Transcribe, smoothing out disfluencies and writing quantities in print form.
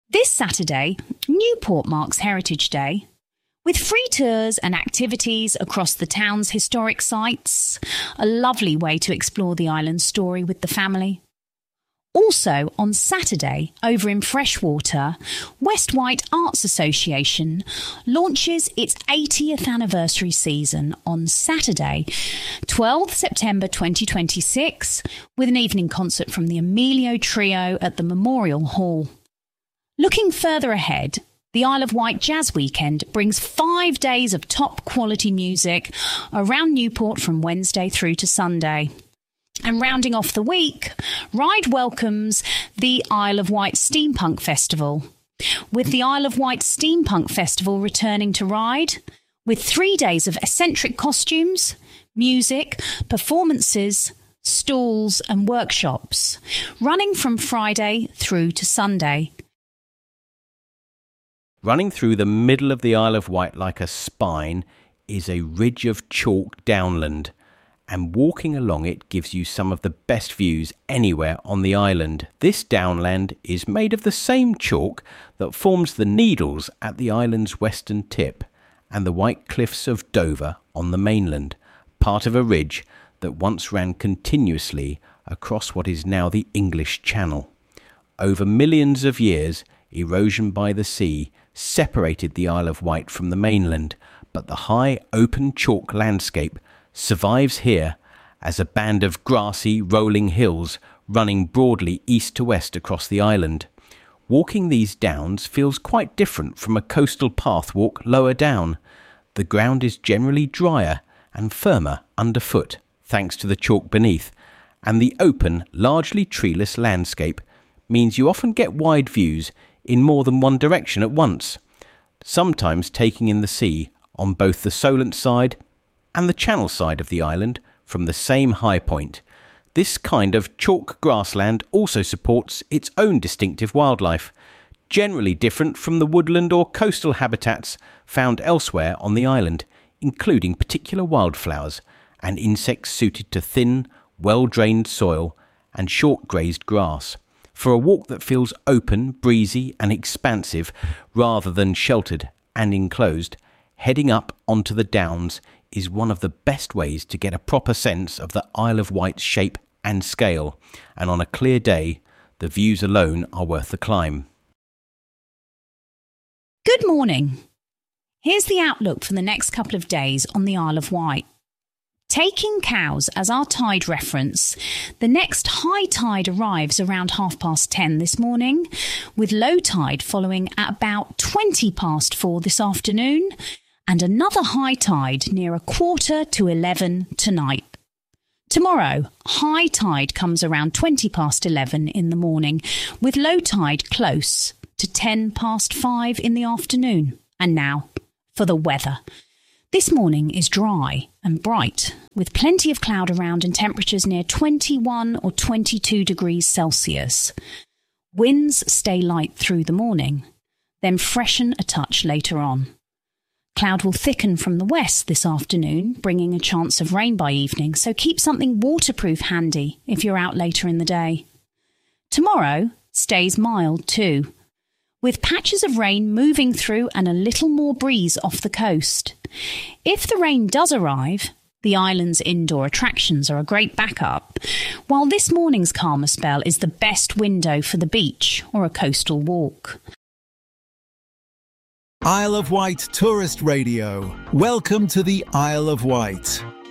This Saturday, Newport marks Heritage Day, with free tours and activities across the town's historic sites, a lovely way to explore the island's story with the family. Also, on Saturday, over in Freshwater, West White Arts Association launches its 80th anniversary season on Saturday, 12th September 2026, with an evening concert from the Emilio Trio at the Memorial Hall. Looking further ahead, the Isle of Wight Jazz Weekend brings 5 days of top-quality music around Newport from Wednesday through to Sunday. And rounding off the week, Ryde welcomes the Isle of Wight Steampunk Festival, with the Isle of Wight Steampunk Festival returning to Ryde, with 3 days of eccentric costumes, music, performances, stalls and workshops, running from Friday through to Sunday. Running through the middle of the Isle of Wight like a spine is a ridge of chalk downland, and walking along it gives you some of the best views anywhere on the island. This downland is made of the same chalk that forms the Needles at the island's western tip and the White Cliffs of Dover on the mainland, part of a ridge that once ran continuously across what is now the English Channel. Over millions of years, erosion by the sea separated the Isle of Wight from the mainland, but the high open chalk landscape survives here as a band of grassy rolling hills running broadly east to west across the island. Walking these downs feels quite different from a coastal path walk lower down. The ground is generally drier and firmer underfoot thanks to the chalk beneath, and the open, largely treeless landscape means you often get wide views in more than one direction at once, sometimes taking in the sea on both the Solent side and the Channel side of the island from the same high point. This kind of chalk grassland also supports its own distinctive wildlife, generally different from the woodland or coastal habitats found elsewhere on the island, including particular wildflowers and insects suited to thin, well-drained soil and short-grazed grass. For a walk that feels open, breezy and expansive rather than sheltered and enclosed, heading up onto the downs is one of the best ways to get a proper sense of the Isle of Wight's shape and scale, and on a clear day, the views alone are worth the climb. Good morning. Here's the outlook for the next couple of days on the Isle of Wight. Taking Cowes as our tide reference, the next high tide arrives around 10:30 this morning, with low tide following at about 4:20 this afternoon, and another high tide near 10:45 tonight. Tomorrow, high tide comes around 11:20 in the morning, with low tide close to 5:10 in the afternoon. And now, for the weather. This morning is dry and bright, with plenty of cloud around and temperatures near 21 or 22 degrees Celsius. Winds stay light through the morning, then freshen a touch later on. Cloud will thicken from the west this afternoon, bringing a chance of rain by evening, so keep something waterproof handy if you're out later in the day. Tomorrow stays mild too, with patches of rain moving through and a little more breeze off the coast. If the rain does arrive, the island's indoor attractions are a great backup, while this morning's calmer spell is the best window for the beach or a coastal walk. Isle of Wight Tourist Radio. Welcome to the Isle of Wight.